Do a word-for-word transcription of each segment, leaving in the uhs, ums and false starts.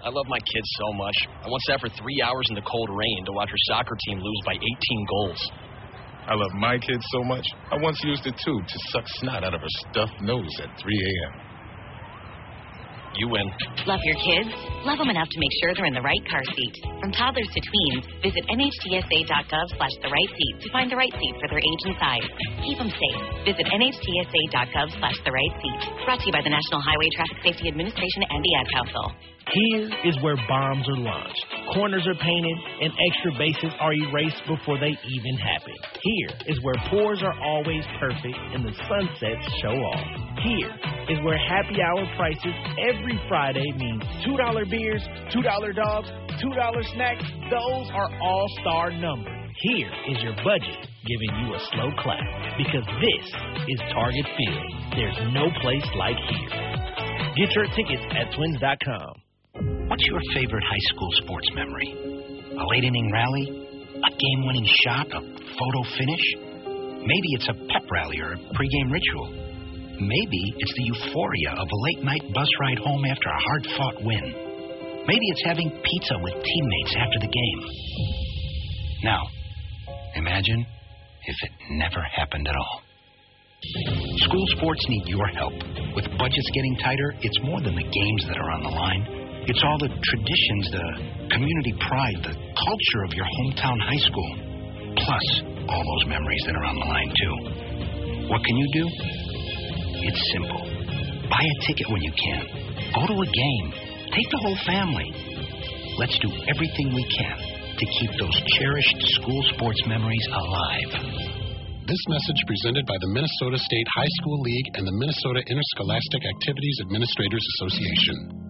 I love my kids so much. I once sat for three hours in the cold rain to watch her soccer team lose by eighteen goals. I love my kids so much, I once used it, too, to suck snot out of her stuffed nose at three a.m. You win. Love your kids? Love them enough to make sure they're in the right car seat. From toddlers to tweens, visit N H T S A dot gov slash the right seat to find the right seat for their age and size. Keep them safe. Visit N H T S A dot gov slash the right seat. Brought to you by the National Highway Traffic Safety Administration and the Ad Council. Here is where bombs are launched, corners are painted, and extra bases are erased before they even happen. Here is where pours are always perfect and the sunsets show off. Here is where happy hour prices every Friday means two dollar beers, two dollar dogs, two dollar snacks. Those are all-star numbers. Here is your budget giving you a slow clap because this is Target Field. There's no place like here. Get your tickets at twins dot com. What's your favorite high school sports memory? A late-inning rally? A game-winning shot? A photo finish? Maybe it's a pep rally or a pregame ritual. Maybe it's the euphoria of a late-night bus ride home after a hard-fought win. Maybe it's having pizza with teammates after the game. Now, imagine if it never happened at all. School sports need your help. With budgets getting tighter, it's more than the games that are on the line. It's all the traditions, the community pride, the culture of your hometown high school. Plus, all those memories that are on the line, too. What can you do? It's simple. Buy a ticket when you can. Go to a game. Take the whole family. Let's do everything we can to keep those cherished school sports memories alive. This message presented by the Minnesota State High School League and the Minnesota Interscholastic Activities Administrators Association.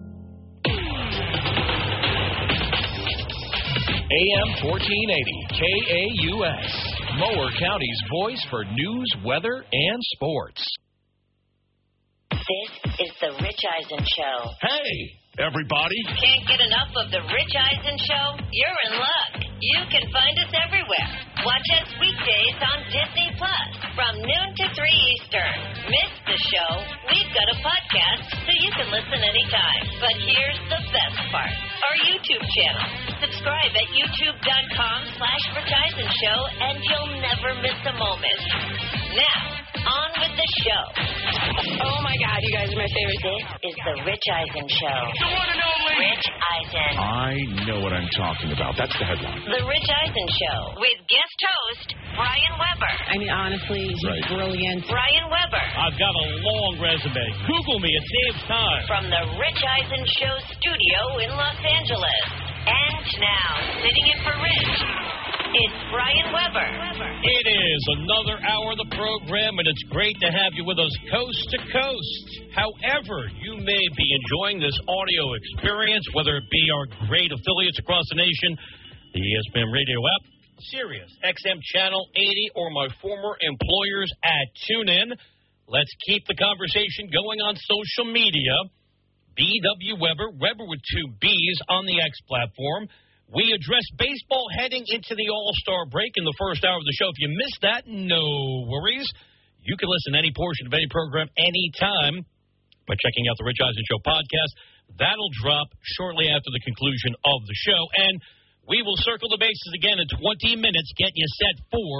A M fourteen eighty, K A U S, Mower County's voice for news, weather, and sports. This is the Rich Eisen Show. Hey, everybody. Can't get enough of the Rich Eisen Show? You're in luck. You can find us everywhere. Watch us weekdays on Disney Plus from noon to three Eastern. Miss the show? We've got a podcast so you can listen anytime. But here's the best part. Our YouTube channel. Subscribe at youtube.com slash Rich Eisen Show and you'll never miss a moment. Now, on with the show. Oh my God, you guys are my favorite. This is the Rich Eisen Show. The one and only Rich Eisen. I know what I'm talking about. That's the headline. The Rich Eisen Show with guest host Brian Weber. I mean, honestly, he's right. brilliant. Brian Weber. I've got a long resume. Google me. It saves time. From the Rich Eisen Show studio in Los Angeles. And now, sitting in for Rich, it's Brian Weber. It is another hour of the program, and it's great to have you with us coast to coast. However, you may be enjoying this audio experience, whether it be our great affiliates across the nation, the E S P N Radio app, Sirius X M Channel eighty, or my former employers at TuneIn. Let's keep the conversation going on social media. B W Weber, Weber with two B's on the X platform. We address baseball heading into the All-Star break in the first hour of the show. If you missed that, no worries. You can listen to any portion of any program anytime by checking out the Rich Eisen Show podcast. That'll drop shortly after the conclusion of the show. And we will circle the bases again in twenty minutes, get you set for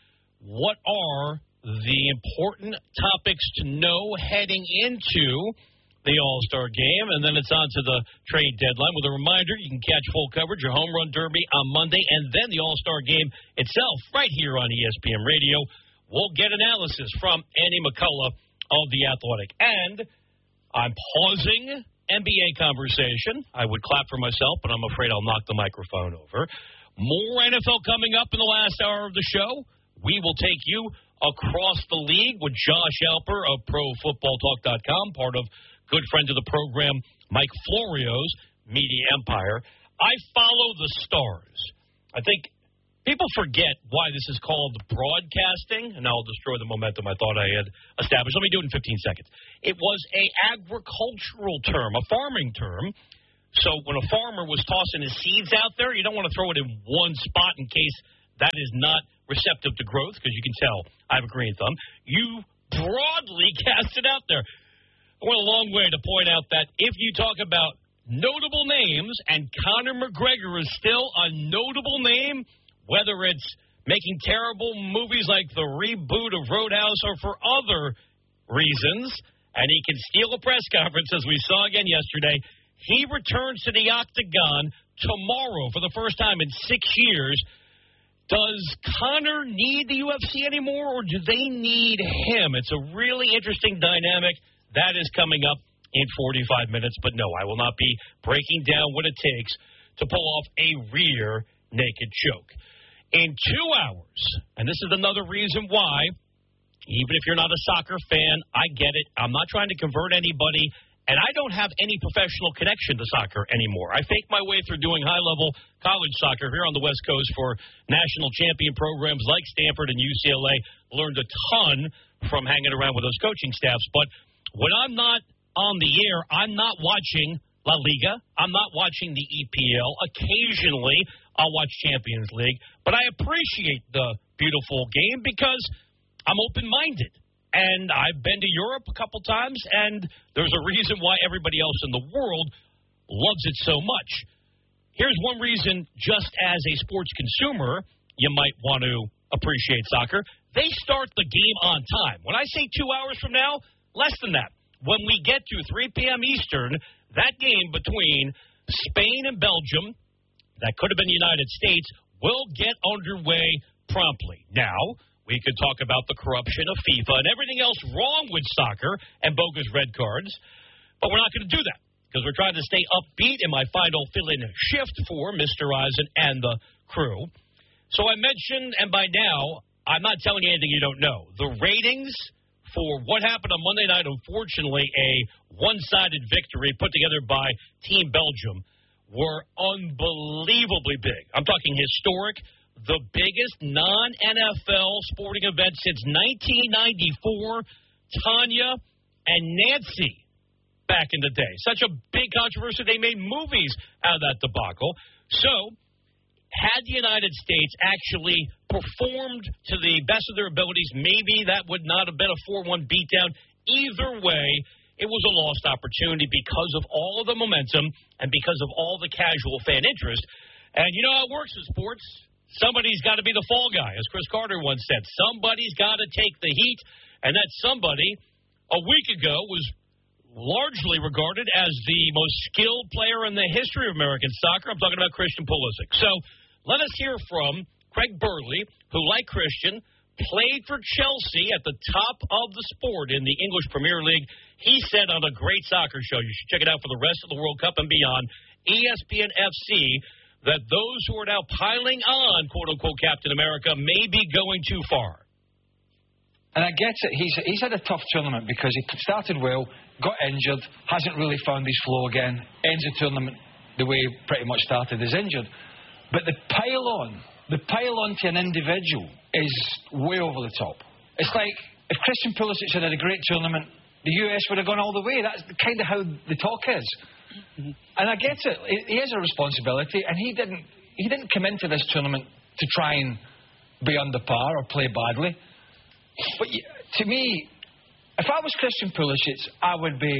what are the important topics to know heading into the All-Star game, and then it's on to the trade deadline. With a reminder, you can catch full coverage of Home Run Derby on Monday, and then the All-Star game itself right here on E S P N Radio. We'll get analysis from Andy McCullough of The Athletic. And I'm pausing N B A conversation. I would clap for myself, but I'm afraid I'll knock the microphone over. More N F L coming up in the last hour of the show. We will take you across the league with Josh Alper of Pro Football Talk dot com, part of good friend of the program, Mike Florio's Media Empire. I follow the stars. I think people forget why this is called broadcasting, and I'll destroy the momentum I thought I had established. Let me do it in fifteen seconds. It was a agricultural term, a farming term. So when a farmer was tossing his seeds out there, you don't want to throw it in one spot in case that is not receptive to growth, because you can tell I have a green thumb. You broadly cast it out there. I went a long way to point out that if you talk about notable names, and Conor McGregor is still a notable name, whether it's making terrible movies like the reboot of Roadhouse or for other reasons, and he can steal a press conference, as we saw again yesterday. He returns to the Octagon tomorrow for the first time in six years. Does Conor need the U F C anymore, or do they need him? It's a really interesting dynamic. That is coming up in forty-five minutes. But no, I will not be breaking down what it takes to pull off a rear naked choke. In two hours, and this is another reason why, even if you're not a soccer fan, I get it. I'm not trying to convert anybody. And I don't have any professional connection to soccer anymore. I faked my way through doing high-level college soccer here on the West Coast for national champion programs like Stanford and U C L A. Learned a ton from hanging around with those coaching staffs. But when I'm not on the air, I'm not watching La Liga. I'm not watching the E P L. Occasionally, I'll watch Champions League. But I appreciate the beautiful game because I'm open-minded. And I've been to Europe a couple times, and there's a reason why everybody else in the world loves it so much. Here's one reason, just as a sports consumer, you might want to appreciate soccer. They start the game on time. When I say two hours from now, less than that. When we get to three p.m. Eastern, that game between Spain and Belgium, that could have been the United States, will get underway promptly. Now, we could talk about the corruption of FIFA and everything else wrong with soccer and bogus red cards, but we're not going to do that because we're trying to stay upbeat in my final fill-in shift for Mister Eisen and the crew. So I mentioned, and by now, I'm not telling you anything you don't know. The ratings for what happened on Monday night, unfortunately, a one-sided victory put together by Team Belgium, were unbelievably big. I'm talking historic. The biggest non-N F L sporting event since nineteen ninety-four, Tanya and Nancy back in the day. Such a big controversy, they made movies out of that debacle. So, had the United States actually performed to the best of their abilities, maybe that would not have been a four one beatdown. Either way, it was a lost opportunity because of all of the momentum and because of all the casual fan interest. And you know how it works in sports. Somebody's got to be the fall guy, as Chris Carter once said. Somebody's got to take the heat, and that somebody a week ago was largely regarded as the most skilled player in the history of American soccer. I'm talking about Christian Pulisic. So let us hear from Craig Burley, who, like Christian, played for Chelsea at the top of the sport in the English Premier League. He said on a great soccer show, you should check it out for the rest of the World Cup and beyond, E S P N F C, that those who are now piling on, quote-unquote, Captain America may be going too far. And I get it. He's, he's had a tough tournament because he started well, got injured, hasn't really found his flow again, ends the tournament the way he pretty much started, is injured. But the pile-on, the pile-on to an individual is way over the top. It's like if Christian Pulisic had had a great tournament, the U S would have gone all the way. That's kind of how the talk is. Mm-hmm. And I get it. He has a responsibility, and he didn't he didn't come into this tournament to try and be under par or play badly. But to me, if I was Christian Pulisic, I would be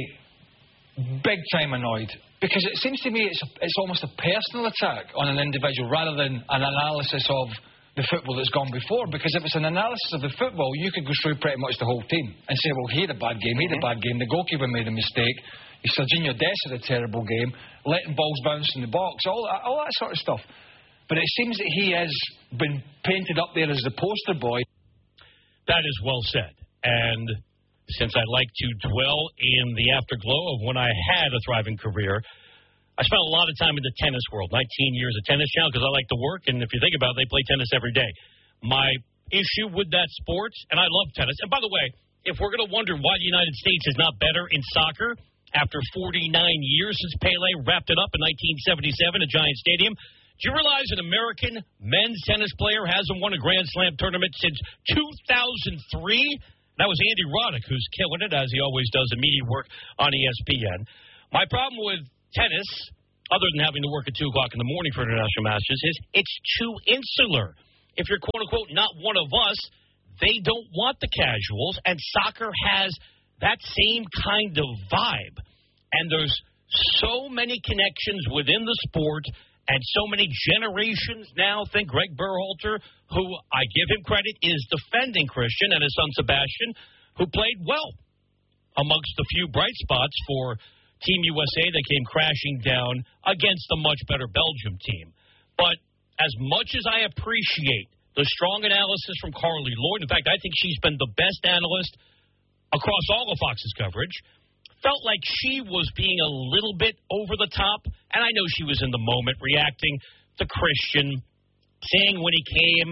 big time annoyed, because it seems to me it's a, it's almost a personal attack on an individual rather than an analysis of the football that's gone before. Because if it's an analysis of the football, you could go through pretty much the whole team and say, well, he had a bad game, he had a bad game, the goalkeeper made a mistake, Serginho Dest had a terrible game, letting balls bounce in the box, all that, all that sort of stuff. But it seems that he has been painted up there as the poster boy. That is well said. And since I like to dwell in the afterglow of when I had a thriving career, I spent a lot of time in the tennis world, nineteen years of tennis channel, because I like to work, and if you think about it, they play tennis every day. My issue with that sport, and I love tennis, and by the way, if we're going to wonder why the United States is not better in soccer after forty-nine years since Pele wrapped it up in nineteen seventy-seven at Giant Stadium, do you realize an American men's tennis player hasn't won a Grand Slam tournament since two thousand three? That was Andy Roddick, who's killing it, as he always does, in media work on E S P N. My problem with tennis, other than having to work at two o'clock in the morning for international matches, is it's too insular. If you're, quote-unquote, not one of us, they don't want the casuals, and soccer has that same kind of vibe. And there's so many connections within the sport, and so many generations now think Greg Berhalter, who I give him credit, is defending Christian and his son Sebastian, who played well amongst the few bright spots for Team U S A that came crashing down against a much better Belgium team. But as much as I appreciate the strong analysis from Carly Lloyd, in fact, I think she's been the best analyst across all of Fox's coverage, felt like she was being a little bit over the top, and I know she was in the moment reacting to Christian, saying when he came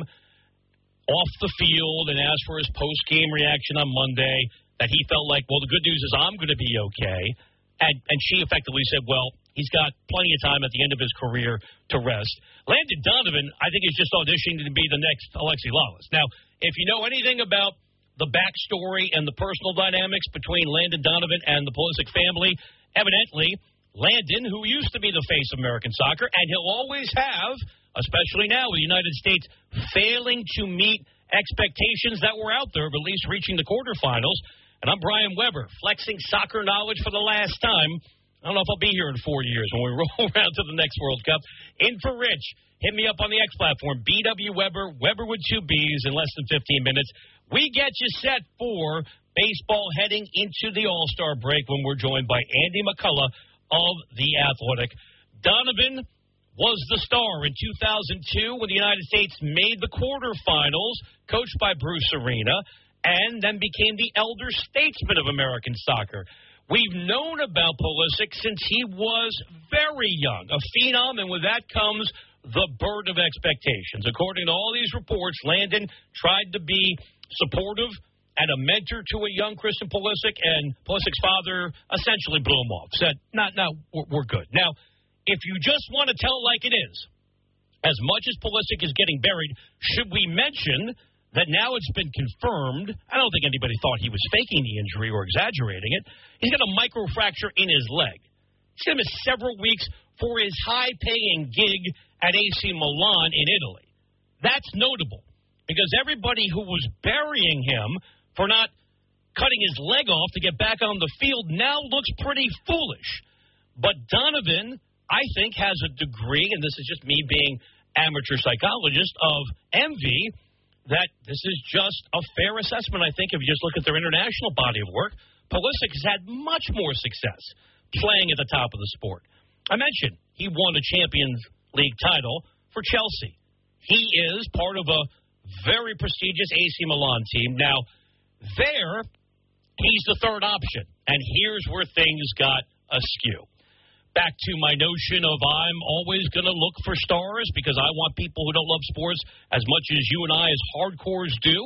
off the field and asked for his post-game reaction on Monday that he felt like, well, the good news is I'm going to be okay. And, and she effectively said, well, he's got plenty of time at the end of his career to rest. Landon Donovan, I think, is just auditioning to be the next Alexi Lalas. Now, if you know anything about the backstory and the personal dynamics between Landon Donovan and the Pulisic family, evidently, Landon, who used to be the face of American soccer, and he'll always have, especially now with the United States failing to meet expectations that were out there of at least reaching the quarterfinals. And I'm Brian Weber, flexing soccer knowledge for the last time. I don't know if I'll be here in four years when we roll around to the next World Cup. In for Rich. Hit me up on the X platform, B W Weber, Weber with two B's in less than fifteen minutes. We get you set for baseball heading into the All-Star break when we're joined by Andy McCullough of The Athletic. Donovan was the star in two thousand two when the United States made the quarterfinals, coached by Bruce Arena, and then became the elder statesman of American soccer. We've known about Pulisic since he was very young, a phenom, and with that comes the burden of expectations. According to all these reports, Landon tried to be supportive and a mentor to a young Christian Pulisic, and Pulisic's father essentially blew him off, said, no, no, we're, we're good. Now, if you just want to tell it like it is, as much as Pulisic is getting buried, should we mention that now it's been confirmed? I don't think anybody thought he was faking the injury or exaggerating it. He's got a microfracture in his leg. He's going to miss several weeks for his high-paying gig at A C Milan in Italy. That's notable because everybody who was burying him for not cutting his leg off to get back on the field now looks pretty foolish. But Donovan, I think, has a degree, and this is just me being amateur psychologist, of envy that this is just a fair assessment, I think, if you just look at their international body of work. Pulisic has had much more success playing at the top of the sport. I mentioned he won a Champions League title for Chelsea. He is part of a very prestigious A C Milan team. Now, there, he's the third option, and here's where things got askew. Back to my notion of I'm always going to look for stars because I want people who don't love sports as much as you and I as hardcores do.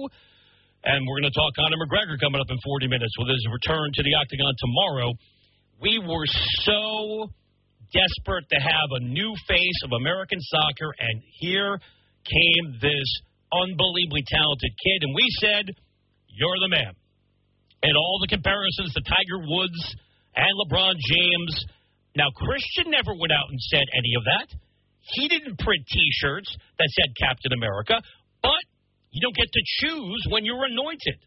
And we're going to talk Conor McGregor coming up in forty minutes with his return to the Octagon tomorrow. We were so desperate to have a new face of American soccer, and here came this unbelievably talented kid. And we said, you're the man. And all the comparisons to Tiger Woods and LeBron James. Now, Christian never went out and said any of that. He didn't print T-shirts that said Captain America, but you don't get to choose when you're anointed.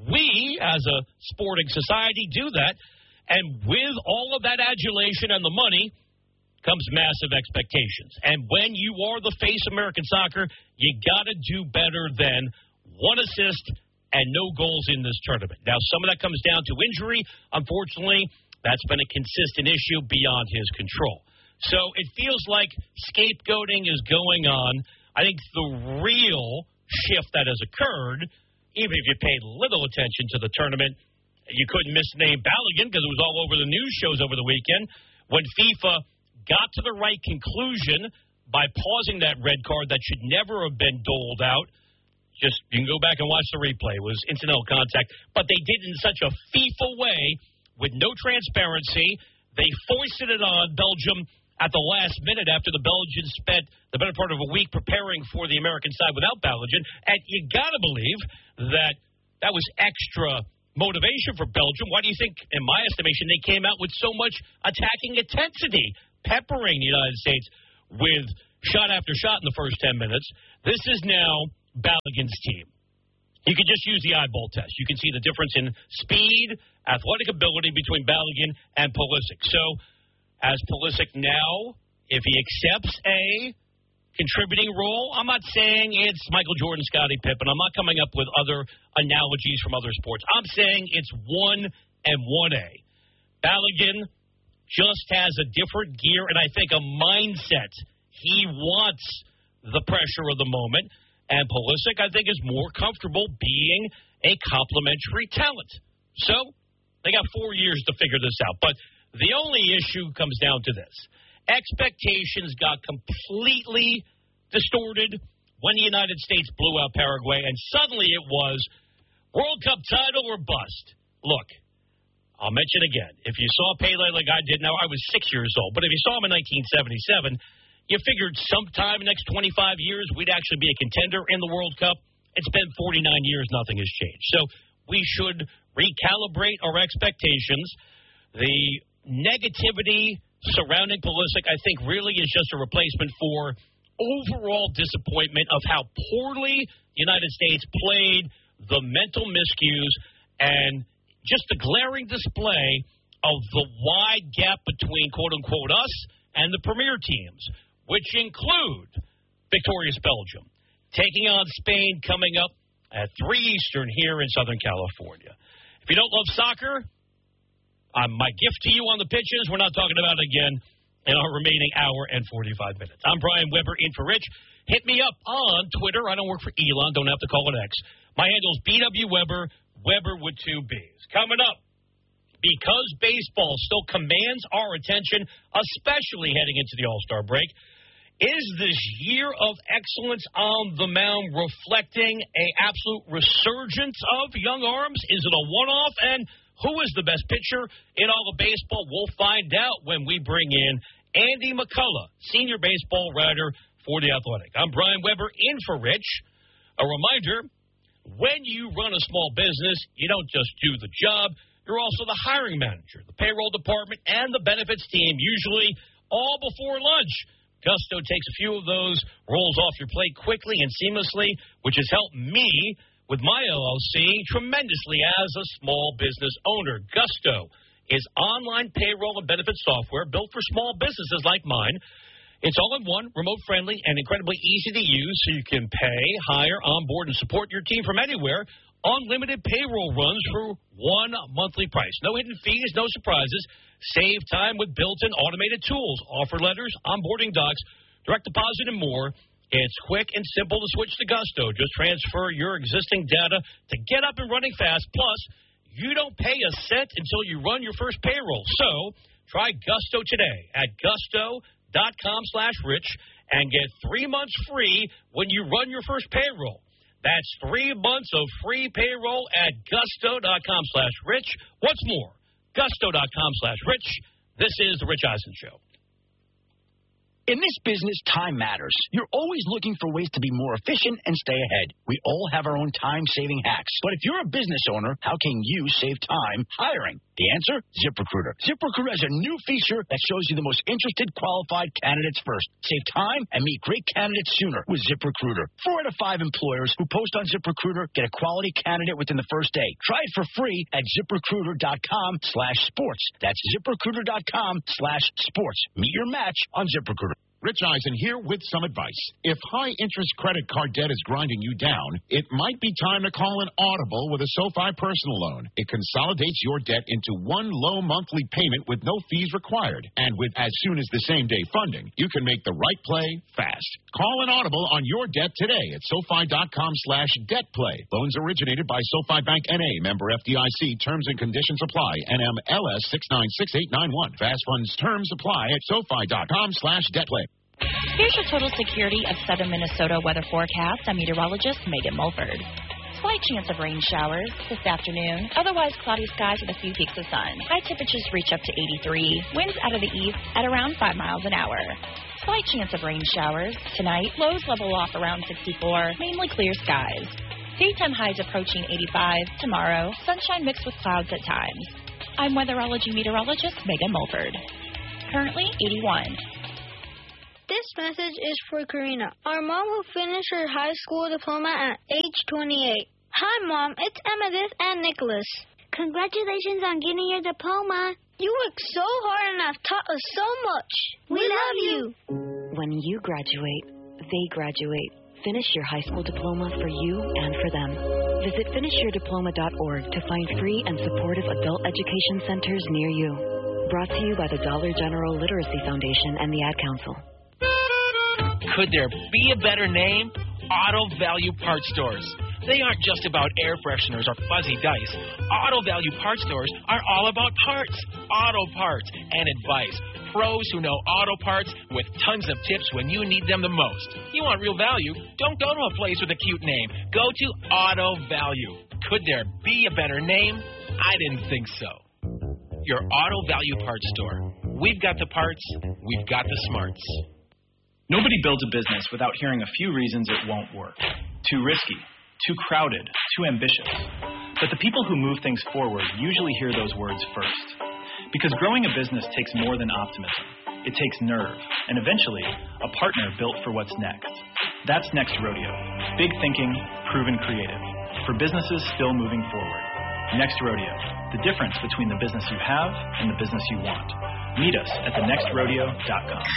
We, as a sporting society, do that, and with all of that adulation and the money comes massive expectations. And when you are the face of American soccer, you got to do better than one assist and no goals in this tournament. Now, some of that comes down to injury, unfortunately. That's been a consistent issue beyond his control. So it feels like scapegoating is going on. I think the real shift that has occurred, even if you paid little attention to the tournament, you couldn't misname Balogun because it was all over the news shows over the weekend, when FIFA got to the right conclusion by pausing that red card that should never have been doled out. Just, you can go back and watch the replay. It was incidental contact. But they did it in such a FIFA way with no transparency. They foisted it on Belgium at the last minute after the Belgians spent the better part of a week preparing for the American side without Balogun. And you got to believe that that was extra motivation for Belgium. Why do you think, in my estimation, they came out with so much attacking intensity, peppering the United States with shot after shot in the first ten minutes? This is now Balogun's team. You can just use the eyeball test. You can see the difference in speed, athletic ability between Balogun and Pulisic. So as Pulisic now, if he accepts a contributing role, I'm not saying it's Michael Jordan, Scottie Pippen. I'm not coming up with other analogies from other sports. I'm saying it's one and one A. Balogun just has a different gear and I think a mindset. He wants the pressure of the moment. And Pulisic, I think, is more comfortable being a complementary talent. So they got four years to figure this out. But the only issue comes down to this. Expectations got completely distorted when the United States blew out Paraguay, and suddenly it was World Cup title or bust. Look, I'll mention again, if you saw Pele like I did, now I was six years old, but if you saw him in nineteen seventy-seven, you figured sometime in the next twenty-five years we'd actually be a contender in the World Cup. It's been forty-nine years, nothing has changed. So we should recalibrate our expectations. The negativity surrounding Pulisic, I think, really is just a replacement for overall disappointment of how poorly the United States played, the mental miscues, and just the glaring display of the wide gap between, quote-unquote, us and the premier teams, which include victorious Belgium, taking on Spain coming up at three Eastern here in Southern California. If you don't love soccer, Um, my gift to you on the pitches, we're not talking about it again in our remaining hour and forty-five minutes. I'm Brian Weber, in for Rich. Hit me up on Twitter. I don't work for Elon. Don't have to call it X. My handle is B W Weber, Weber with two B's. Coming up, because baseball still commands our attention, especially heading into the All-Star break, is this year of excellence on the mound reflecting an absolute resurgence of young arms? Is it a one-off? And who is the best pitcher in all of baseball? We'll find out when we bring in Andy McCullough, senior baseball writer for The Athletic. I'm Brian Weber, in for Rich. A reminder, when you run a small business, you don't just do the job. You're also the hiring manager, the payroll department, and the benefits team, usually all before lunch. Gusto takes a few of those roles off your plate quickly and seamlessly, which has helped me with my L L C tremendously as a small business owner. Gusto is online payroll and benefits software built for small businesses like mine. It's all in one, remote-friendly, and incredibly easy to use, so you can pay, hire, onboard, and support your team from anywhere. Unlimited payroll runs for one monthly price. No hidden fees, no surprises. Save time with built-in automated tools, offer letters, onboarding docs, direct deposit, and more. It's quick and simple to switch to Gusto. Just transfer your existing data to get up and running fast. Plus, you don't pay a cent until you run your first payroll. So, try Gusto today at gusto.com slash rich and get three months free when you run your first payroll. That's three months of free payroll at gusto.com slash rich. What's more, gusto.com slash rich. This is The Rich Eisen Show. In this business, time matters. You're always looking for ways to be more efficient and stay ahead. We all have our own time-saving hacks. But if you're a business owner, how can you save time hiring? The answer? ZipRecruiter. ZipRecruiter has a new feature that shows you the most interested qualified candidates first. Save time and meet great candidates sooner with ZipRecruiter. Four out of five employers who post on ZipRecruiter get a quality candidate within the first day. Try it for free at ZipRecruiter.com slash sports. That's ZipRecruiter.com slash sports. Meet your match on ZipRecruiter. Rich Eisen here with some advice. If high-interest credit card debt is grinding you down, it might be time to call an Audible with a SoFi personal loan. It consolidates your debt into one low monthly payment with no fees required. And with as soon as the same-day funding, you can make the right play fast. Call an Audible on your debt today at SoFi.com slash debt play. Loans originated by SoFi Bank N A, member F D I C. Terms and conditions apply. N M L S six nine six eight nine one. Fast funds terms apply at SoFi.com slash debt play. Here's your total security of southern Minnesota weather forecast. I'm meteorologist Megan Mulford. Slight chance of rain showers this afternoon. Otherwise, cloudy skies with a few peaks of sun. High temperatures reach up to eighty-three. Winds out of the east at around five miles an hour. Slight chance of rain showers. Tonight, lows level off around sixty-four. Mainly clear skies. Daytime highs approaching eighty-five. Tomorrow, sunshine mixed with clouds at times. I'm weatherology meteorologist Megan Mulford. Currently eighty-one. This message is for Karina, our mom who finished her high school diploma at age twenty-eight. Hi, Mom. It's Amethyst and Nicholas. Congratulations on getting your diploma. You worked so hard and have taught us so much. We, we love you. When you graduate, they graduate. Finish your high school diploma for you and for them. Visit finish your diploma dot org to find free and supportive adult education centers near you. Brought to you by the Dollar General Literacy Foundation and the Ad Council. Could there be a better name? Auto Value Parts Stores. They aren't just about air fresheners or fuzzy dice. Auto Value Parts Stores are all about parts, auto parts, and advice. Pros who know auto parts with tons of tips when you need them the most. You want real value? Don't go to a place with a cute name. Go to Auto Value. Could there be a better name? I didn't think so. Your Auto Value Parts Store. We've got the parts. We've got the smarts. Nobody builds a business without hearing a few reasons it won't work. Too risky, too crowded, too ambitious. But the people who move things forward usually hear those words first. Because growing a business takes more than optimism. It takes nerve, and eventually, a partner built for what's next. That's Next Rodeo. Big thinking, proven creative. For businesses still moving forward. Next Rodeo. The difference between the business you have and the business you want. Meet us at the next rodeo dot com.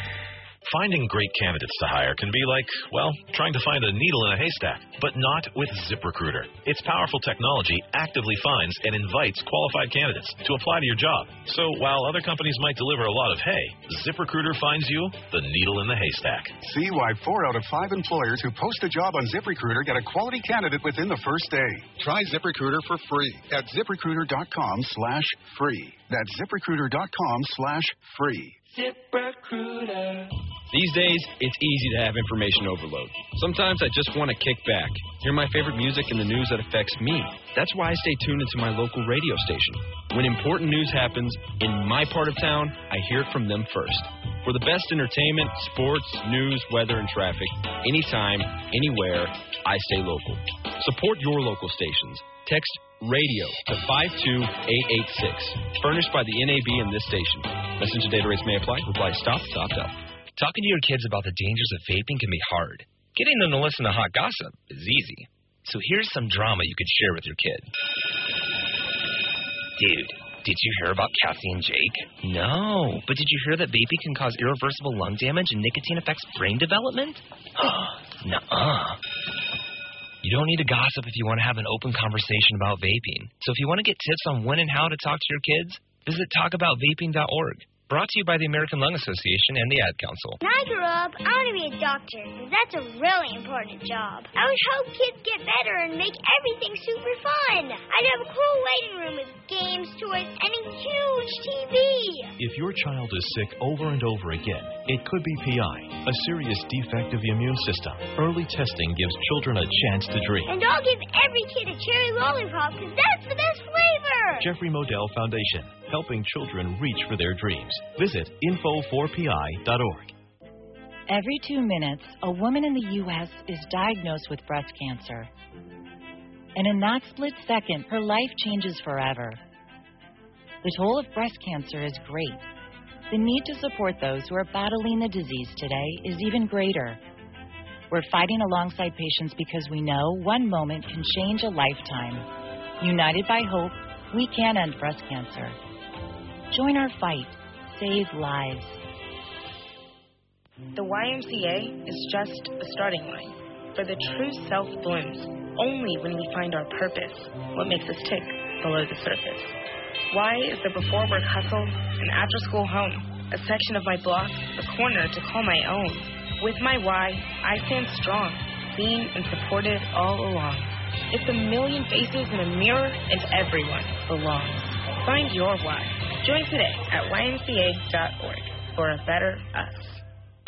Finding great candidates to hire can be like, well, trying to find a needle in a haystack, but not with ZipRecruiter. Its powerful technology actively finds and invites qualified candidates to apply to your job. So while other companies might deliver a lot of hay, ZipRecruiter finds you the needle in the haystack. See why four out of five employers who post a job on ZipRecruiter get a quality candidate within the first day. Try ZipRecruiter for free at ZipRecruiter.com slash free. That's ZipRecruiter.com slash free. ZipRecruiter. These days, it's easy to have information overload. Sometimes I just want to kick back, hear my favorite music and the news that affects me. That's why I stay tuned into my local radio station. When important news happens in my part of town, I hear it from them first. For the best entertainment, sports, news, weather, and traffic, anytime, anywhere, I stay local. Support your local stations. Text RADIO to five two eight eight six. Furnished by the N A B and this station. Message and data rates may apply. Reply stop, stop, stop. Talking to your kids about the dangers of vaping can be hard. Getting them to listen to hot gossip is easy. So here's some drama you could share with your kid. Dude, did you hear about Cassie and Jake? No, but did you hear that vaping can cause irreversible lung damage and nicotine affects brain development? Nuh-uh. You don't need to gossip if you want to have an open conversation about vaping. So if you want to get tips on when and how to talk to your kids, visit talk about vaping dot org. Brought to you by the American Lung Association and the Ad Council. When I grow up, I want to be a doctor, because that's a really important job. I would help kids get better and make everything super fun. I'd have a cool waiting room with games, toys, and a huge T V. If your child is sick over and over again, it could be P I, a serious defect of the immune system. Early testing gives children a chance to dream. And I'll give every kid a cherry lollipop, because that's the best flavor. Jeffrey Modell Foundation, helping children reach for their dreams. Visit info four P I dot org. Every two minutes, a woman in the U S is diagnosed with breast cancer. And in that split second, her life changes forever. The toll of breast cancer is great. The need to support those who are battling the disease today is even greater. We're fighting alongside patients because we know one moment can change a lifetime. United by hope, we can end breast cancer. Join our fight. Save lives. The Y M C A is just a starting line. For the true self blooms only when we find our purpose, what makes us tick below the surface. Y is the before work hustle, an after school home, a section of my block, a corner to call my own. With my Y, I stand strong, seen and supported all along. It's a million faces in a mirror, and everyone belongs. Find your Y. Join today at Y M C A dot org for a better us.